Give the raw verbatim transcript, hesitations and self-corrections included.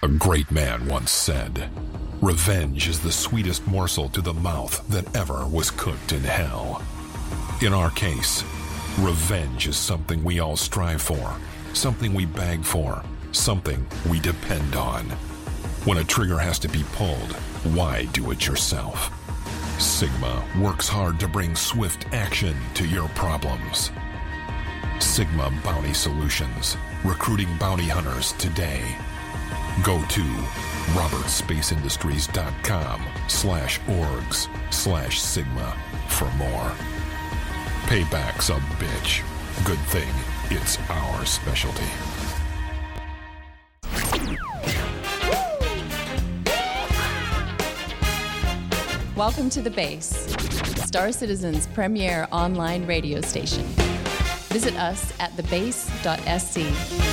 A great man once said, "Revenge is the sweetest morsel to the mouth that ever was cooked in hell." In our case, revenge is something we all strive for, something we beg for, something we depend on. When a trigger has to be pulled, why do it yourself? Sigma works hard to bring swift action to your problems. Sigma Bounty Solutions, recruiting bounty hunters today. Go to robertspaceindustries.com slash orgs slash sigma for more. Payback's a bitch. Good thing it's our specialty. Welcome to The Base, Star Citizen's premier online radio station. Visit us at the base dot s c.